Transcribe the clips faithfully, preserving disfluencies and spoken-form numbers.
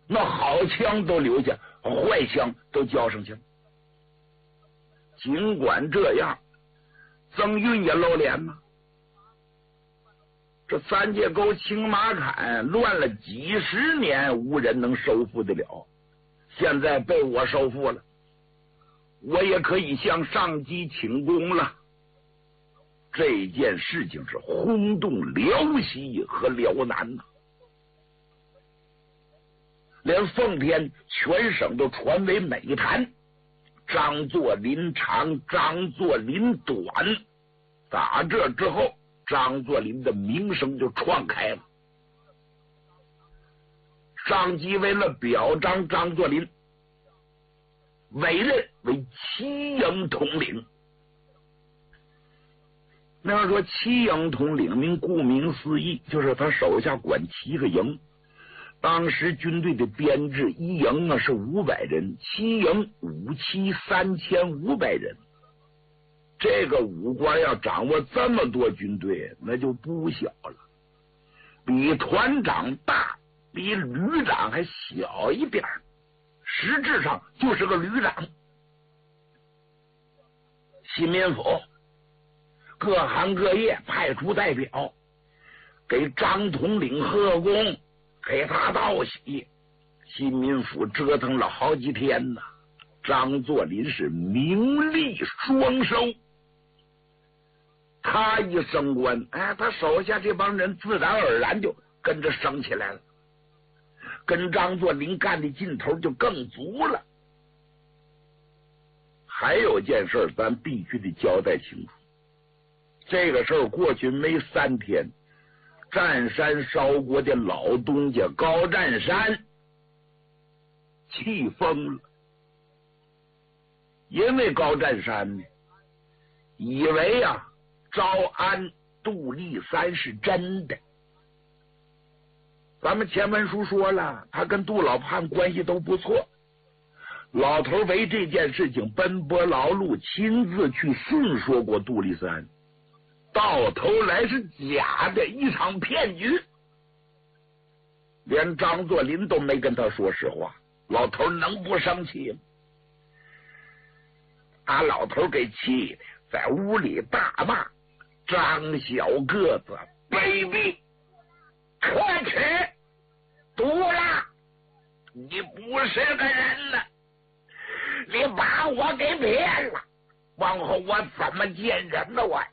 那好枪都留下，坏枪都交上去了。尽管这样，曾运也露脸了。这三界沟青马坎乱了几十年，无人能收复得了。现在被我收复了，我也可以向上级请功了。这件事情是轰动辽西和辽南呐、啊，连奉天全省都传为美谈。张作霖长，张作霖短，打这之后，张作霖的名声就创开了。上级为了表彰张作霖，委任为七营统领。那要说七营统领名，顾名思义，就是他手下管七个营。当时军队的编制，一营啊是五百人，七营五七三千五百人。这个武官要掌握这么多军队，那就不小了，比团长大，比旅长还小一点，实质上就是个旅长。新民府各行各业派出代表，给张统领贺功，给他道喜。新民府折腾了好几天呢，张作霖是名利双收。他一升官，哎，他手下这帮人自然而然就跟着升起来了，跟张作霖干的劲头就更足了。还有件事咱必须得交代清楚，这个事儿过去没三天，占山烧国的老东家高占山气疯了。因为高占山呢，以为啊招安杜立三是真的。咱们前文书说了，他跟杜老判关系都不错。老头为这件事情奔波劳碌，亲自去训说过杜立三，到头来是假的，一场骗局。连张作霖都没跟他说实话，老头能不生气吗？把老头给气的在屋里大骂：张小个子卑鄙可耻，毒辣，你不是个人了，你把我给骗了，往后我怎么见人呢？我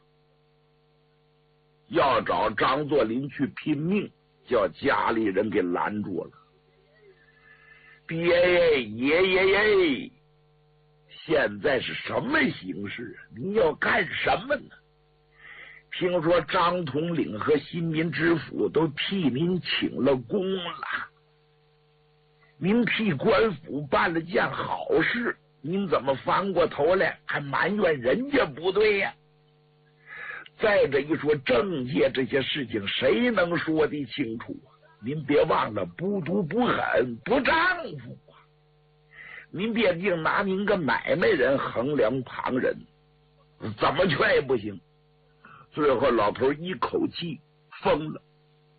要找张作霖去拼命，叫家里人给拦住了。爹爷爷爷爷，现在是什么形势啊？你要干什么呢？听说张统领和新民知府都替您请了功了，您替官府办了件好事，您怎么翻过头来还埋怨人家不对呀？再者一说，政界这些事情谁能说得清楚啊？您别忘了，不毒不狠不丈夫啊！您别净拿您个买卖人衡量旁人，怎么劝也不行。最后老头一口气疯了。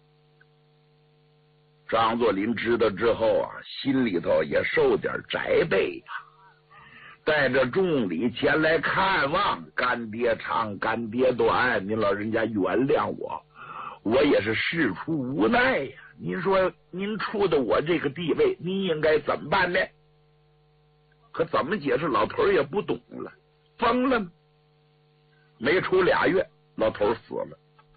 张作霖知道之后啊，心里头也受点宅备呀、啊，带着重礼前来看望。干爹长干爹短，您老人家原谅我，我也是事出无奈呀、啊。您说您处的我这个地位，您应该怎么办呢？可怎么解释，老头也不懂了，疯了吗？没出俩月，老头死了。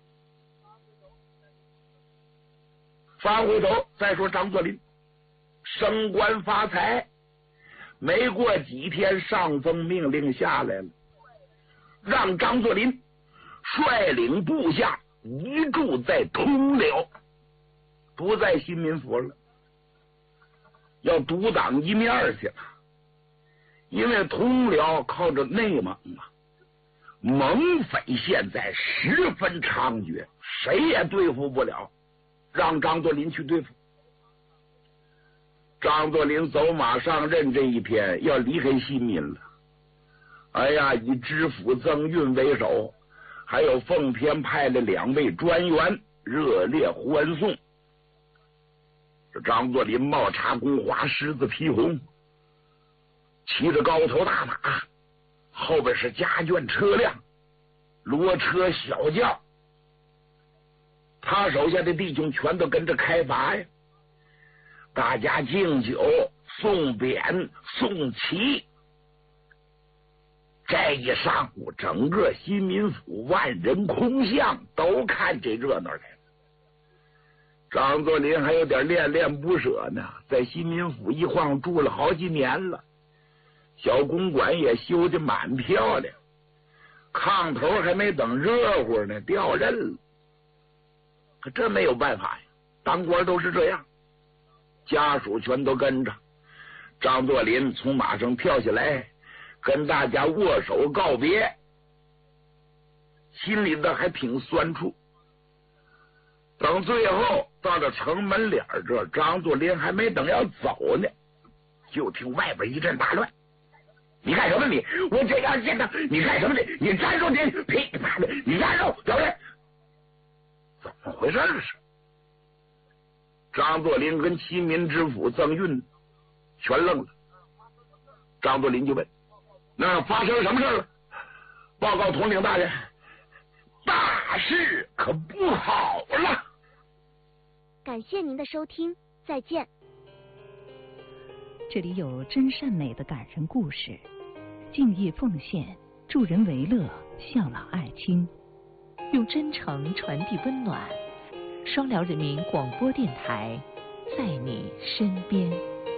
翻回头再说张作霖升官发财，没过几天，上峰命令下来了，让张作霖率领部下移驻在通辽，不在新民府了，要独当一面去了。因为通辽靠着内蒙啊，蒙匪现在十分猖獗，谁也对付不了，让张作霖去对付。张作霖走马上任这一天，要离开新民了。哎呀，以知府曾运为首，还有奉天派了两位专员热烈欢送。这张作霖帽插宫花，狮子披红，骑着高头大马，后边是家眷车辆，骡车小轿，他手下的弟兄全都跟着开拔呀。大家敬酒、送匾、送旗。这一上午，整个新民府万人空巷，都看这热闹来了。张作霖还有点恋恋不舍呢，在新民府一晃住了好几年了，小公馆也修得蛮漂亮，炕头还没等热乎呢，调任了。可这没有办法呀，当官都是这样，家属全都跟着。张作霖从马上跳下来，跟大家握手告别，心里的还挺酸楚。等最后到了城门脸这，张作霖还没等要走呢，就听外边一阵大乱。你干什么你？我这样见到你干什么你？你站住！你噼里啪啦！你站住！走人！怎么回事是？张作霖跟齐民知府曾运全愣了。张作霖就问：“那发生什么事了？”报告统领大人，大事可不好了。 感谢您的收听，再见。 这里有真善美的感人故事，敬业奉献，助人为乐，孝老爱亲，用真诚传递温暖。双辽人民广播电台，在你身边。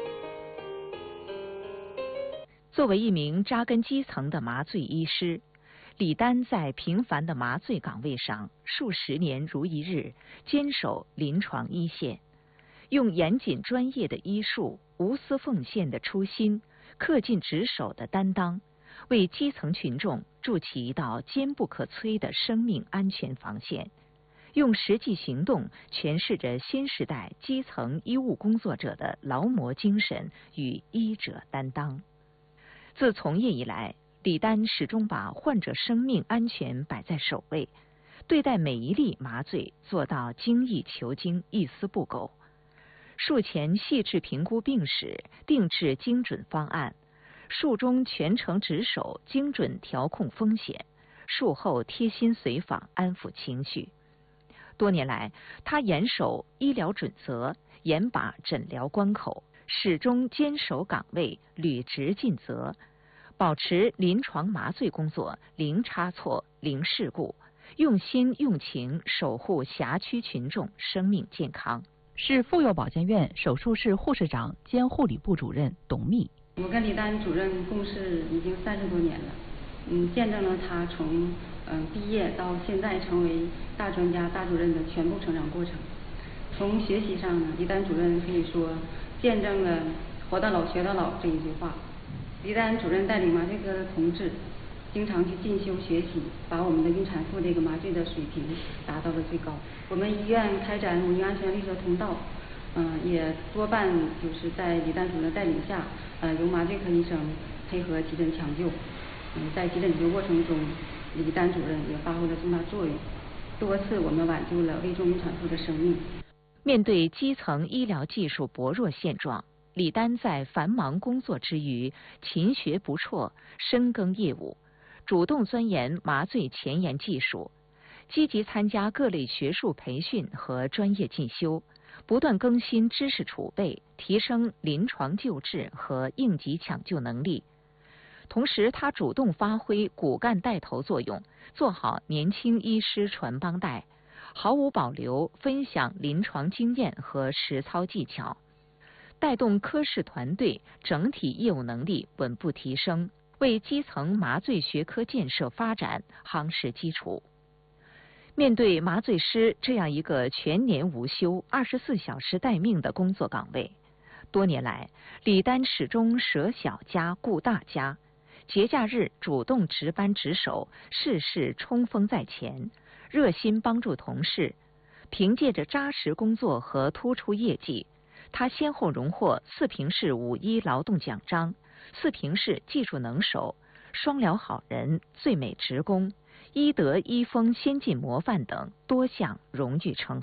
作为一名扎根基层的麻醉医师，李丹在平凡的麻醉岗位上数十年如一日，坚守临床一线，用严谨专业的医术、无私奉献的初心、恪尽职守的担当，为基层群众筑起一道坚不可摧的生命安全防线，用实际行动诠释着新时代基层医务工作者的劳模精神与医者担当。自从业以来，李丹始终把患者生命安全摆在首位，对待每一例麻醉做到精益求精，一丝不苟。术前细致评估病史，定制精准方案；术中全程值守，精准调控风险；术后贴心随访，安抚情绪。多年来，他严守医疗准则，严把诊疗关口，始终坚守岗位，履职尽责，保持临床麻醉工作零差错、零事故，用心用情守护辖区群众生命健康。是妇幼保健院手术室护士长兼护理部主任董秘。 我跟李丹主任共事已经三十多年了，嗯，见证了他从嗯毕业到现在成为大专家、大主任的全部成长过程。从学习上呢，李丹主任可以说见证了活到老学到老这一句话。李丹主任带领麻醉科的同志经常去进修学习，把我们的孕产妇这个麻醉的水平达到了最高。我们医院开展母婴安全绿色通道，嗯、呃，也多半就是在李丹主任带领下，呃，由麻醉科医生配合急诊抢救。嗯，在急诊急救过程中，李丹主任也发挥了重大作用，多次我们挽救了危重孕产妇的生命。 面对基层医疗技术薄弱现状，李丹在繁忙工作之余，勤学不辍，深耕业务，主动钻研麻醉前沿技术，积极参加各类学术培训和专业进修，不断更新知识储备，提升临床救治和应急抢救能力。同时，他主动发挥骨干带头作用，做好年轻医师传帮带，毫无保留分享临床经验和实操技巧，带动科室团队整体业务能力稳步提升，为基层麻醉学科建设发展夯实基础。面对麻醉师这样一个全年无休、二十四小时待命的工作岗位，多年来，李丹始终舍小家顾大家，节假日主动值班值守，事事冲锋在前，热心帮助同事。凭借着扎实工作和突出业绩，他先后荣获四平市五一劳动奖章、四平市技术能手、双辽好人、最美职工、医德医风先进模范等多项荣誉称号。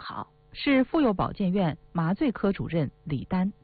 是妇幼保健院麻醉科主任李丹。